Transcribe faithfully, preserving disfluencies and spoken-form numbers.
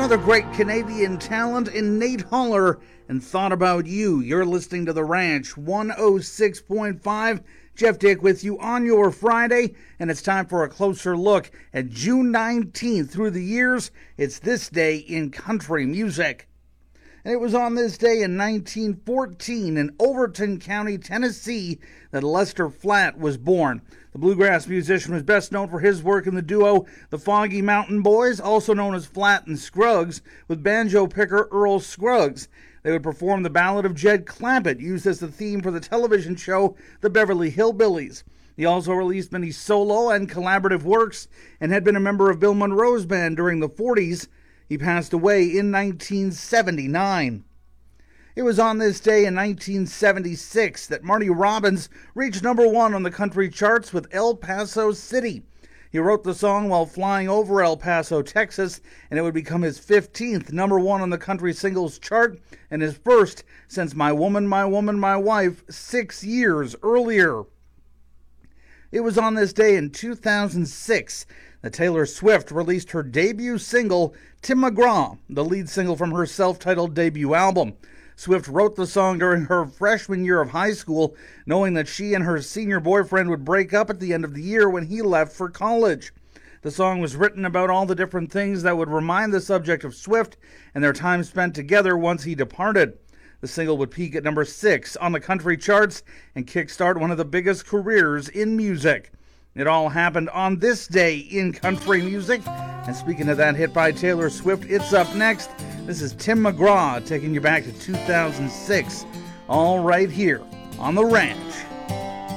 Another great Canadian talent in Nate Holler and Thought About You. You're listening to The Ranch one oh six point five. Jeff Dick with you on your Friday, and it's time for a closer look at June nineteenth through the years. It's this day in country music. And it was on this day in nineteen fourteen in Overton County, Tennessee, that Lester Flatt was born. The bluegrass musician was best known for his work in the duo the Foggy Mountain Boys, also known as Flatt and Scruggs, with banjo picker Earl Scruggs. They would perform the Ballad of Jed Clampett, used as the theme for the television show The Beverly Hillbillies. He also released many solo and collaborative works and had been a member of Bill Monroe's band during the forties. He passed away in nineteen seventy-nine. It was on this day in nineteen seventy-six that Marty Robbins reached number one on the country charts with El Paso City. He wrote the song while flying over El Paso, Texas, and it would become his fifteenth number one on the country singles chart and his first since My Woman, My Woman, My Wife six years earlier. It was on this day in two thousand six that Taylor Swift released her debut single, Tim McGraw, the lead single from her self-titled debut album. Swift wrote the song during her freshman year of high school, knowing that she and her senior boyfriend would break up at the end of the year when he left for college. The song was written about all the different things that would remind the subject of Swift and their time spent together once he departed. The single would peak at number six on the country charts and kickstart one of the biggest careers in music. It all happened on this day in country music. And speaking of that hit by Taylor Swift, it's up next. This is Tim McGraw taking you back to two thousand six, all right here on The Ranch.